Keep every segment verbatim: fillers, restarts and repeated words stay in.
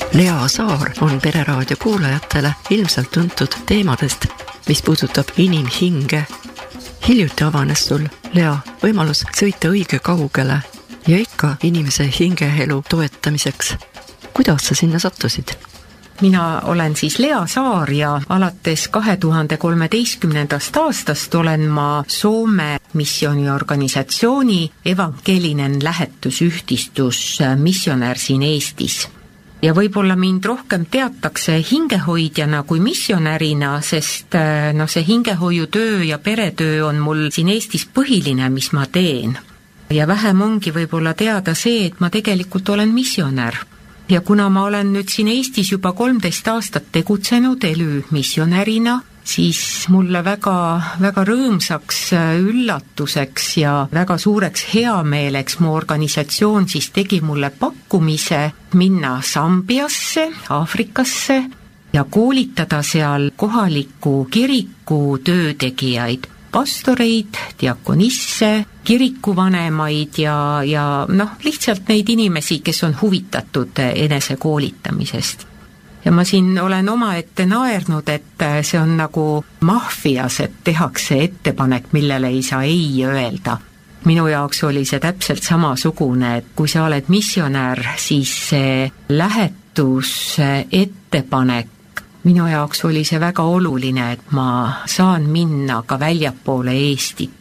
Lea Saar on Pereraadio kuulajatele ilmselt tuntud teemadest, mis puudutab inimhinge. Hiljuti avanes sul, Lea, võimalus sõita õige kaugele ja ikka inimese hingeelu toetamiseks. Kuidas sa sinna sattusid? Mina olen siis Lea Saar ja alates kahe tuhande kolmeteistkümnendast aastast olen ma Soome missiooniorganisatsiooni Evangelinen lähetusyhdistus missionär siin Eestis. Ja võib-olla mind rohkem teatakse hingehoidjana kui missionärina, sest no, see hingehoiutöö ja peretöö on mul siin Eestis põhiline, mis ma teen. Ja vähem ongi võib-olla teada see, et ma tegelikult olen missionär. Ja kuna ma olen nüüd siin Eestis juba kolmteist aastat tegutsenud elü missionärina, siis mulle väga, väga rõõmsaks üllatuseks ja väga suureks heameeleks mu organisatsioon siis tegi mulle pakkumise minna Sambiasse, Aafrikasse ja koolitada seal kohaliku kiriku töötegijaid, pastoreid, diakonisse, kirikuvanemaid ja, ja noh, lihtsalt neid inimesi, kes on huvitatud enese koolitamisest. Ja ma siin olen oma ette naernud, et see on nagu maffias, et tehakse ettepanek, millele ei saa ei öelda. Minu jaoks oli see täpselt samasugune, et kui sa oled missionär, siis see lähetus ettepanek, minu jaoks oli see väga oluline, et ma saan minna ka väljapoole Eestit.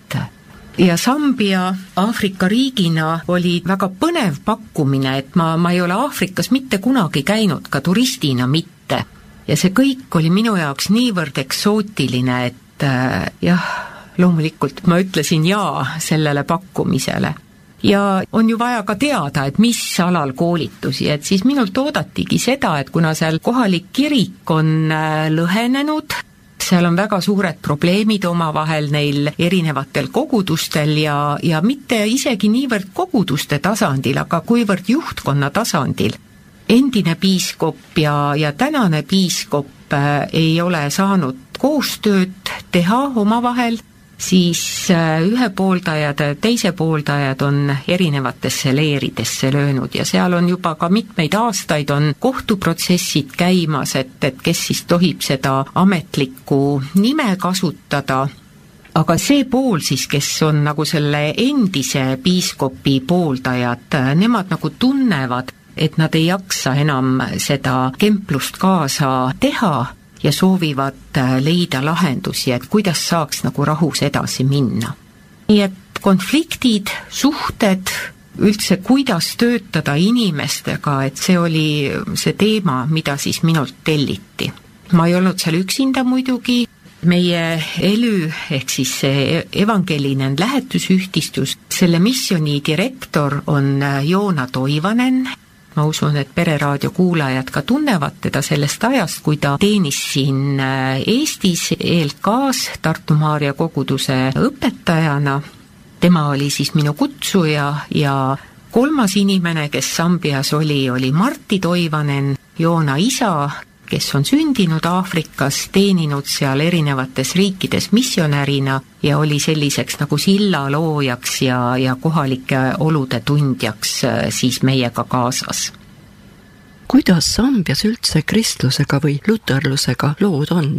Ja Sambia Aafrika riigina oli väga põnev pakkumine, et ma, ma ei ole Aafrikas mitte kunagi käinud, ka turistina mitte. Ja see kõik oli minu jaoks niivõrd eksootiline, et äh, jah, loomulikult ma ütlesin jaa sellele pakkumisele. Ja on ju vaja ka teada, et mis alal koolitusi, et siis minult oodatigi seda, et kuna seal kohalik kirik on äh, lõhenenud, seal on väga suured probleemid omavahel neil erinevatel kogudustel ja, ja mitte isegi niivõrd koguduste tasandil, aga kuivõrd juhtkonna tasandil. Endine piiskop ja, ja tänane piiskop äh, ei ole saanud koostööd teha omavahel, siis äh, ühe pooldajad ja teise pooldajad on erinevatesse leeridesse löönud ja seal on juba ka mitmeid aastaid on kohtuprotsessid käimas, et, et kes siis tohib seda ametlikku nime kasutada. Aga see pool siis, kes on nagu selle endise piiskopi pooldajad, nemad nagu tunnevad, et nad ei jaksa enam seda kemplust kaasa teha ja soovivad leida lahendusi, et kuidas saaks nagu rahus edasi minna. Nii et konfliktid, suhted, üldse kuidas töötada inimestega, et see oli see teema, mida siis minult telliti. Ma ei olnud seal üksinda muidugi, meie elü ehk siis see Evangelinen lähetusyhdistus, selle missiooni direktor on Joona Toivanen. Ma usun, et Pereraadio kuulajad ka tunnevad teda sellest ajast, kui ta teenis siin Eestis E L K-s Tartu Maarja koguduse õpetajana. Tema oli siis minu kutsuja ja kolmas inimene, kes Sambias oli, oli Martti Toivanen, Joona isa, kes on sündinud Aafrikas, teeninud seal erinevates riikides missionärina ja oli selliseks nagu silla loojaks ja, ja kohalike olude tundjaks siis meiega kaasas. Kuidas Sambias üldse kristlusega või luterlusega lood on?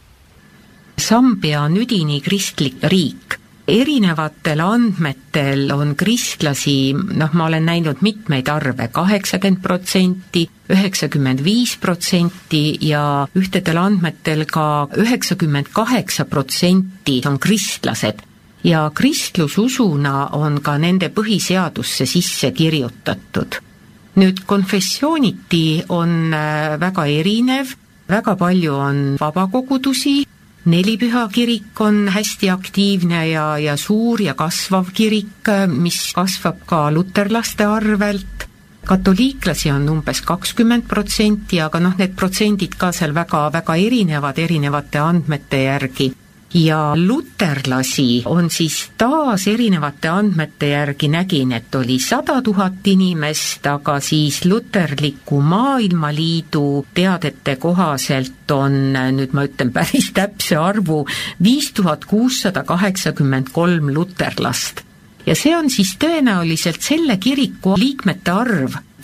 Sambia on üdini kristlik riik. Erinevatel andmetel on kristlasi, noh ma olen näinud mitmeid arve, kaheksakümmend protsenti, üheksakümmend viis protsenti ja ühtedel andmetel ka üheksakümmend kaheksa protsenti on kristlased. Ja kristlususuna on ka nende põhiseadusse sisse kirjutatud. Nüüd konfessiooniti on väga erinev, väga palju on vabakogudusi, Nelipüha kirik on hästi aktiivne ja, ja suur ja kasvav kirik, mis kasvab ka luterlaste arvelt. Katoliiklasi on umbes kakskümmend protsenti, aga noh, need protsendid ka seal väga, väga erinevad erinevate andmete järgi. Ja luterlasi on siis taas erinevate andmete järgi nägin, et oli sada tuhat inimest, aga siis Luterliku Maailmaliidu teadete kohaselt on, nüüd ma ütlen päris täpse arvu, viis tuhat kuussada kaheksakümmend kolm luterlast. Ja see on siis tõenäoliselt selle kiriku liikmete arv,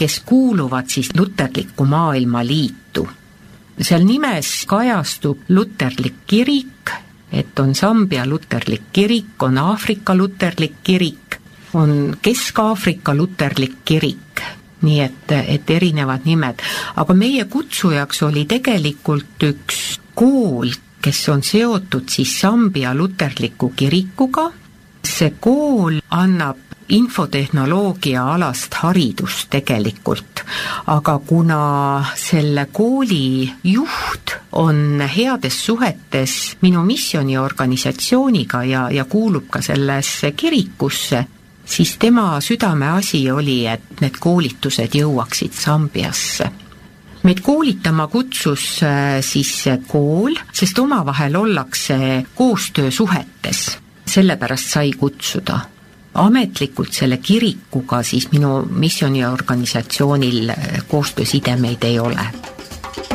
kes kuuluvad siis luterlikku maailmaliitu. Seal nimes kajastub luterlik kirik, et on Sambia luterlik kirik, on Aafrika luterlik kirik, on Kesk-Aafrika luterlik kirik, nii et, et erinevad nimed. Aga meie kutsujaks oli tegelikult üks kool, kes on seotud siis Sambia luterliku kirikuga. See kool annab infotehnoloogia alast haridust tegelikult, aga kuna selle kooli juht on heades suhetes minu missiooniorganisatsiooniga ja, ja kuulub ka sellesse kirikusse, siis tema südameasi oli, et need koolitused jõuaksid Sambiasse. Meid koolitama kutsus siis kool, sest omavahel ollakse koostöösuhetes, sellepärast sai kutsuda. Ametlikult selle kirikuga siis minu missiooniorganisatsioonil koostöösidemeid ei ole.